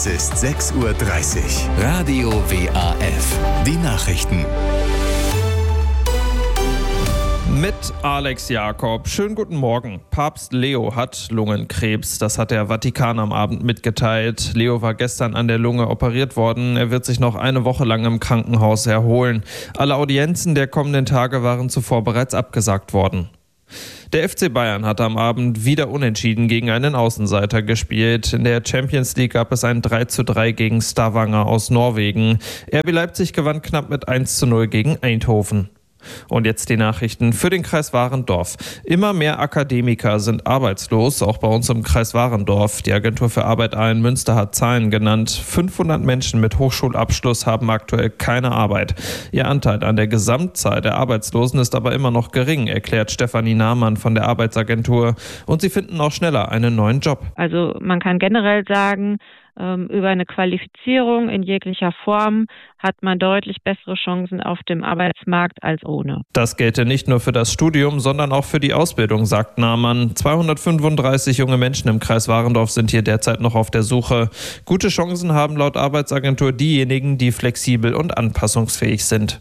Es ist 6:30 Uhr. Radio WAF. Die Nachrichten. Mit Alex Jakob. Schönen guten Morgen. Papst Leo hat Lungenkrebs. Das hat der Vatikan am Abend mitgeteilt. Leo war gestern an der Lunge operiert worden. Er wird sich noch eine Woche lang im Krankenhaus erholen. Alle Audienzen der kommenden Tage waren zuvor bereits abgesagt worden. Der FC Bayern hat am Abend wieder unentschieden gegen einen Außenseiter gespielt. In der Champions League gab es ein 3:3 gegen Stavanger aus Norwegen. RB Leipzig gewann knapp mit 1:0 gegen Eindhoven. Und jetzt die Nachrichten für den Kreis Warendorf. Immer mehr Akademiker sind arbeitslos, auch bei uns im Kreis Warendorf. Die Agentur für Arbeit in Münster hat Zahlen genannt. 500 Menschen mit Hochschulabschluss haben aktuell keine Arbeit. Ihr Anteil an der Gesamtzahl der Arbeitslosen ist aber immer noch gering, erklärt Stefanie Nahmann von der Arbeitsagentur. Und sie finden auch schneller einen neuen Job. Also man kann generell sagen, über eine Qualifizierung in jeglicher Form hat man deutlich bessere Chancen auf dem Arbeitsmarkt als ohne. Das gelte nicht nur für das Studium, sondern auch für die Ausbildung, sagt Nahmann. 235 junge Menschen im Kreis Warendorf sind hier derzeit noch auf der Suche. Gute Chancen haben laut Arbeitsagentur diejenigen, die flexibel und anpassungsfähig sind.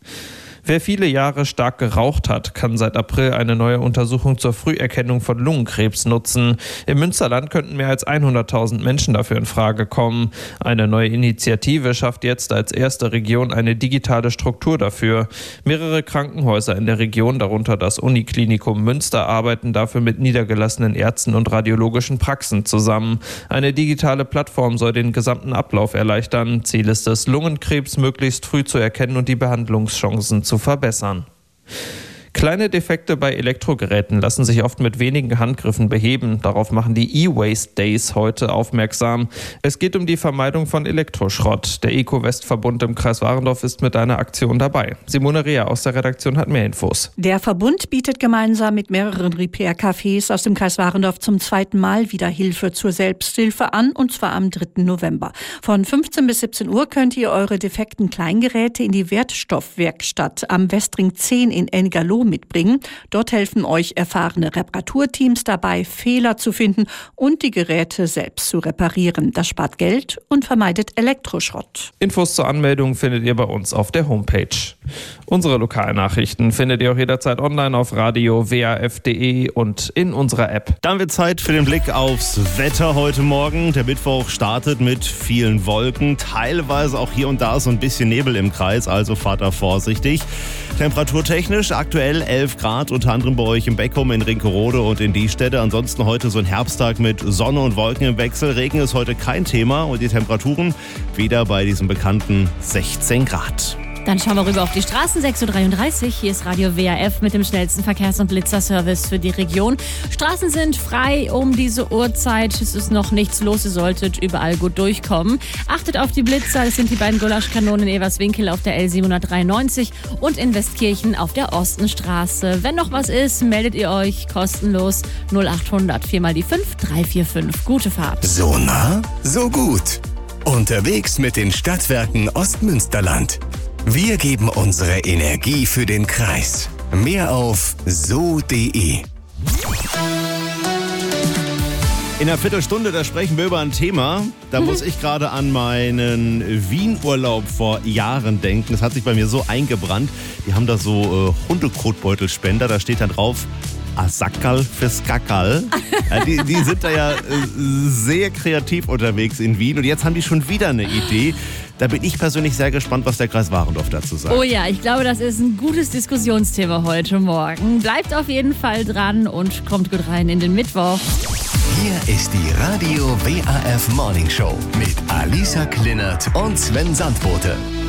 Wer viele Jahre stark geraucht hat, kann seit April eine neue Untersuchung zur Früherkennung von Lungenkrebs nutzen. Im Münsterland könnten mehr als 100.000 Menschen dafür in Frage kommen. Eine neue Initiative schafft jetzt als erste Region eine digitale Struktur dafür. Mehrere Krankenhäuser in der Region, darunter das Uniklinikum Münster, arbeiten dafür mit niedergelassenen Ärzten und radiologischen Praxen zusammen. Eine digitale Plattform soll den gesamten Ablauf erleichtern. Ziel ist es, Lungenkrebs möglichst früh zu erkennen und die Behandlungschancen zu verbessern. Kleine Defekte bei Elektrogeräten lassen sich oft mit wenigen Handgriffen beheben. Darauf machen die E-Waste Days heute aufmerksam. Es geht um die Vermeidung von Elektroschrott. Der Eco-West-Verbund im Kreis Warendorf ist mit einer Aktion dabei. Simone Rea aus der Redaktion hat mehr Infos. Der Verbund bietet gemeinsam mit mehreren Repair-Cafés aus dem Kreis Warendorf zum zweiten Mal wieder Hilfe zur Selbsthilfe an, und zwar am 3. November. Von 15 bis 17 Uhr könnt ihr eure defekten Kleingeräte in die Wertstoffwerkstatt am Westring 10 in Ennigerloh mitbringen. Dort helfen euch erfahrene Reparaturteams dabei, Fehler zu finden und die Geräte selbst zu reparieren. Das spart Geld und vermeidet Elektroschrott. Infos zur Anmeldung findet ihr bei uns auf der Homepage. Unsere Lokalnachrichten findet ihr auch jederzeit online auf radio-waf.de und in unserer App. Dann wird Zeit für den Blick aufs Wetter heute Morgen. Der Mittwoch startet mit vielen Wolken, teilweise auch hier und da so ein bisschen Nebel im Kreis, also fahrt da vorsichtig. Temperaturtechnisch aktuell 11 Grad, unter anderem bei euch im Beckum, in Rinkerode und in Diestedt. Ansonsten heute so ein Herbsttag mit Sonne und Wolken im Wechsel. Regen ist heute kein Thema und die Temperaturen wieder bei diesem bekannten 16 Grad. Dann schauen wir rüber auf die Straßen, 6:33 Uhr. Hier ist Radio WAF mit dem schnellsten Verkehrs- und Blitzerservice für die Region. Straßen sind frei um diese Uhrzeit. Es ist noch nichts los. Ihr solltet überall gut durchkommen. Achtet auf die Blitzer. Das sind die beiden Gulaschkanonen in Everswinkel auf der L793 und in Westkirchen auf der Ostenstraße. Wenn noch was ist, meldet ihr euch kostenlos 0800 4x5 345. Gute Fahrt. So nah, so gut. Unterwegs mit den Stadtwerken Ostmünsterland. Wir geben unsere Energie für den Kreis. Mehr auf so.de. In einer Viertelstunde, da sprechen wir über ein Thema. Da muss ich gerade an meinen Wien-Urlaub vor Jahren denken. Das hat sich bei mir so eingebrannt. Die haben da so Hundekotbeutelspender. Da steht dann drauf: Asackerl für Skackerl. Die sind da ja sehr kreativ unterwegs in Wien. Und jetzt haben die schon wieder eine Idee. Da bin ich persönlich sehr gespannt, was der Kreis Warendorf dazu sagt. Oh ja, ich glaube, das ist ein gutes Diskussionsthema heute Morgen. Bleibt auf jeden Fall dran und kommt gut rein in den Mittwoch. Hier ist die Radio WAF Morning Show mit Alisa Klinert und Sven Sandbote.